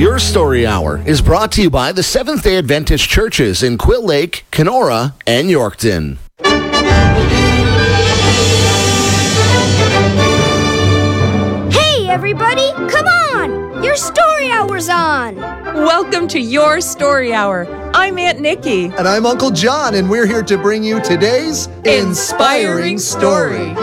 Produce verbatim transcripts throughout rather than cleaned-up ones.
Your Story Hour is brought to you by the Seventh-day Adventist Churches in Quill Lake, Kenora, and Yorkton. Hey, everybody, come on! Your Story Hour's on! Welcome to Your Story Hour. I'm Aunt Nikki. And I'm Uncle John, and we're here to bring you today's Inspiring Story.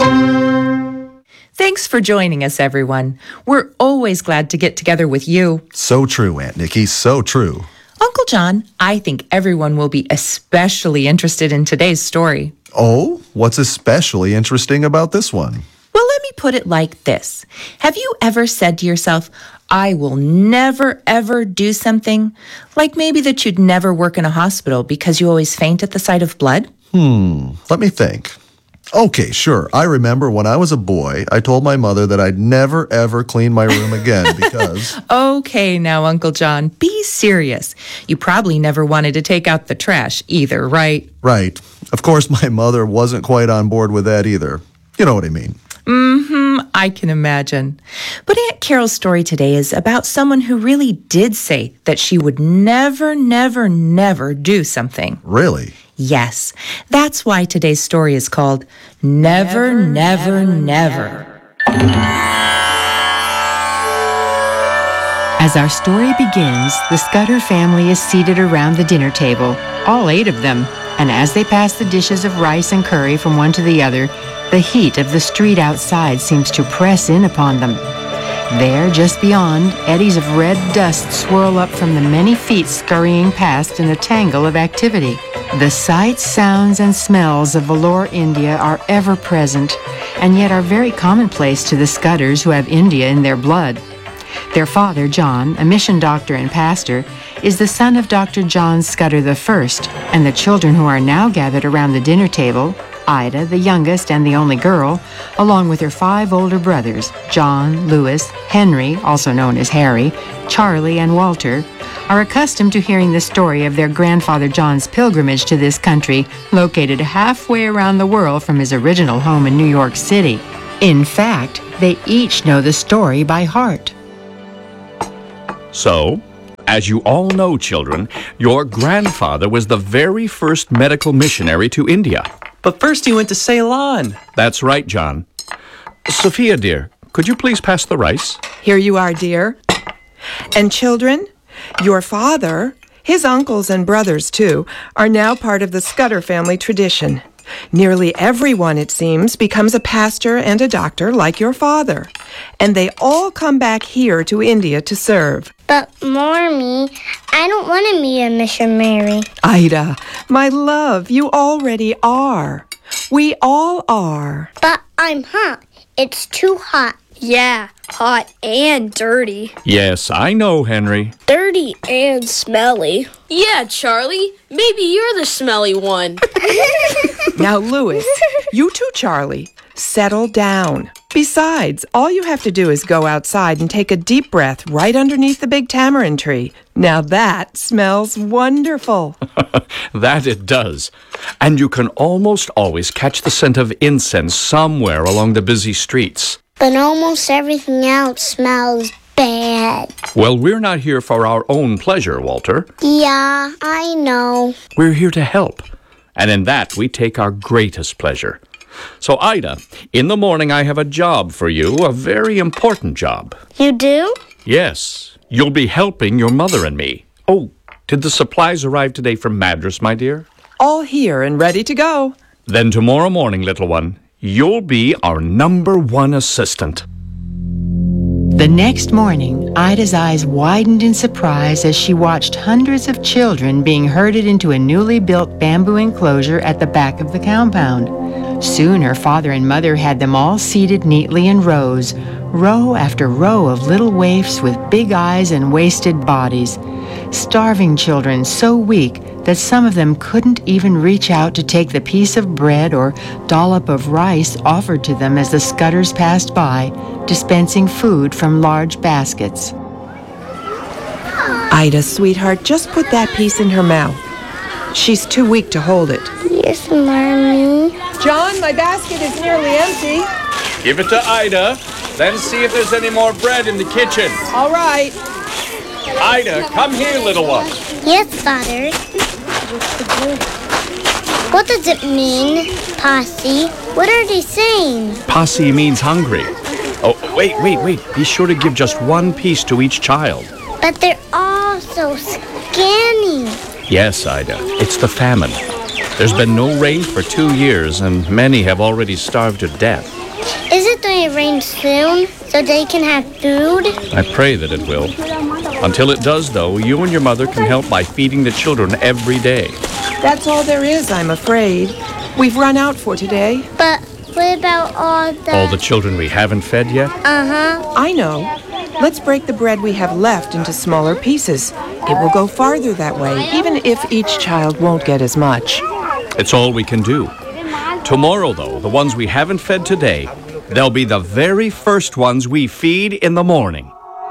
Thanks for joining us, everyone. We're always glad to get together with you. So true, Aunt Nikki, so true. Uncle John, I think everyone will be especially interested in today's story. Oh, what's especially interesting about this one? Well, let me put it like this. Have you ever said to yourself, I will never, ever do something? Like maybe that you'd never work in a hospital because you always faint at the sight of blood? Hmm, let me think. Okay, sure. I remember when I was a boy, I told my mother that I'd never, ever clean my room again because... Okay, now, Uncle John, be serious. You probably never wanted to take out the trash either, right? Right. Of course, my mother wasn't quite on board with that either. You know what I mean. Mm-hmm, I can imagine. But Aunt Carol's story today is about someone who really did say that she would never, never, never do something. Really? Yes. That's why today's story is called Never, Never, Never. never. As our story begins, the Scudder family is seated around the dinner table, all eight of them, and as they pass the dishes of rice and curry from one to the other, the heat of the street outside seems to press in upon them. There, just beyond, eddies of red dust swirl up from the many feet scurrying past in a tangle of activity. The sights, sounds, and smells of Vellore, India are ever present, and yet are very commonplace to the Scudders who have India in their blood. Their father, John, a mission doctor and pastor, is the son of Doctor John Scudder the First, and the children who are now gathered around the dinner table, Ida, the youngest and the only girl, along with her five older brothers, John, Louis, Henry, also known as Harry, Charlie, and Walter, are accustomed to hearing the story of their grandfather John's pilgrimage to this country, located halfway around the world from his original home in New York City. In fact, they each know the story by heart. So, as you all know, children, your grandfather was the very first medical missionary to India. But first he went to Ceylon. That's right, John. Sophia, dear, could you please pass the rice? Here you are, dear. And children, your father, his uncles and brothers, too, are now part of the Scudder family tradition. Nearly everyone, it seems, becomes a pastor and a doctor like your father. And they all come back here to India to serve. But, Mommy, I don't want to be a missionary. Ida, my love, you already are. We all are. But I'm hot. It's too hot. Yeah, hot and dirty. Yes, I know, Henry. Dirty and smelly. Yeah, Charlie, maybe you're the smelly one. Now, Louis, you too, Charlie, settle down. Besides, all you have to do is go outside and take a deep breath right underneath the big tamarind tree. Now that smells wonderful. That it does. And you can almost always catch the scent of incense somewhere along the busy streets. But almost everything else smells bad. Well, we're not here for our own pleasure, Walter. Yeah, I know. We're here to help. And in that, we take our greatest pleasure. So, Ida, in the morning I have a job for you, a very important job. You do? Yes. You'll be helping your mother and me. Oh, did the supplies arrive today from Madras, my dear? All here and ready to go. Then tomorrow morning, little one, you'll be our number one assistant. The next morning, Ida's eyes widened in surprise as she watched hundreds of children being herded into a newly built bamboo enclosure at the back of the compound. Soon her father and mother had them all seated neatly in rows, row after row of little waifs with big eyes and wasted bodies. Starving children so weak that some of them couldn't even reach out to take the piece of bread or dollop of rice offered to them as the Scudders passed by, dispensing food from large baskets. Ida, sweetheart, just put that piece in her mouth. She's too weak to hold it. Yes, Mommy. John, my basket is nearly empty. Give it to Ida, then see if there's any more bread in the kitchen. All right. Ida, come here, little one. Yes, Father. What does it mean, Posse? What are they saying? Posse means hungry. Oh, wait, wait, wait. Be sure to give just one piece to each child. But they're all so skinny. Yes, Ida. It's the famine. There's been no rain for two years, and many have already starved to death. Is it going to rain soon so they can have food? I pray that it will. Until it does, though, you and your mother can help by feeding the children every day. That's all there is, I'm afraid. We've run out for today. But what about all the... All the children we haven't fed yet? Uh-huh. I know. Let's break the bread we have left into smaller pieces. It will go farther that way, even if each child won't get as much. It's all we can do. Tomorrow, though, the ones we haven't fed today, they'll be the very first ones we feed in the morning.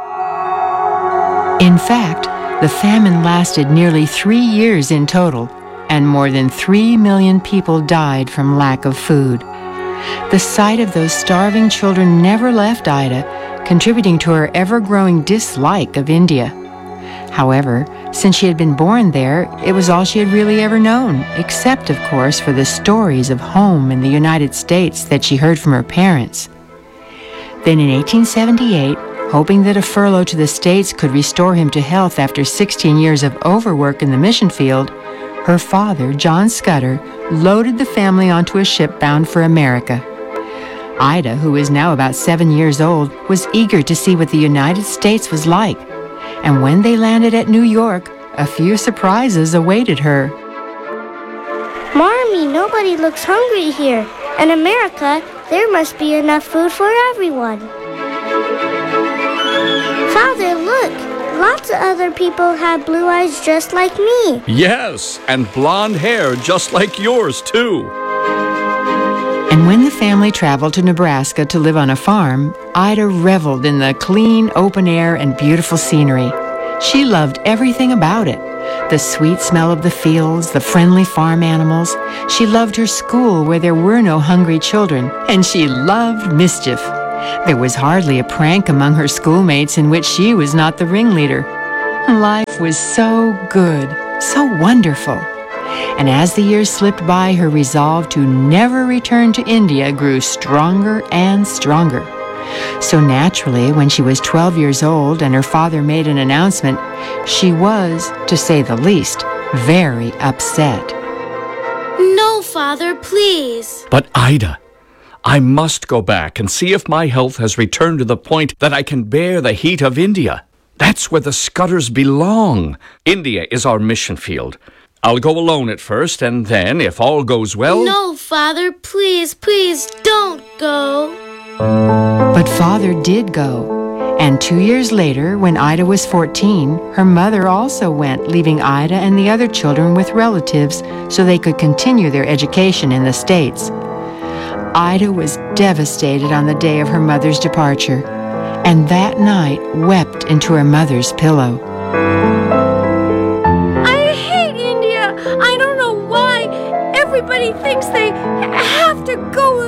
In fact, the famine lasted nearly three years in total, and more than three million people died from lack of food. The sight of those starving children never left Ida, contributing to her ever-growing dislike of India. However, since she had been born there, it was all she had really ever known, except, of course, for the stories of home in the United States that she heard from her parents. Then in eighteen seventy-eight, hoping that a furlough to the States could restore him to health after sixteen years of overwork in the mission field, her father, John Scudder, loaded the family onto a ship bound for America. Ida, who is now about seven years old, was eager to see what the United States was like. And when they landed at New York, a few surprises awaited her. Marmee, nobody looks hungry here. In America, there must be enough food for everyone. Father, look. Lots of other people have blue eyes just like me. Yes, and blonde hair just like yours, too. And when the family traveled to Nebraska to live on a farm, Ida reveled in the clean, open air and beautiful scenery. She loved everything about it. The sweet smell of the fields, the friendly farm animals. She loved her school where there were no hungry children, and she loved mischief. There was hardly a prank among her schoolmates in which she was not the ringleader. Life was so good, so wonderful. And as the years slipped by, her resolve to never return to India grew stronger and stronger. So naturally, when she was twelve years old and her father made an announcement, she was, to say the least, very upset. No, Father, please. But Ida, I must go back and see if my health has returned to the point that I can bear the heat of India. That's where the Scudders belong. India is our mission field. I'll go alone at first, and then, if all goes well... No, Father, please, please don't go. But Father did go. And two years later, when Ida was fourteen, her mother also went, leaving Ida and the other children with relatives so they could continue their education in the States. Ida was devastated on the day of her mother's departure, and that night wept into her mother's pillow.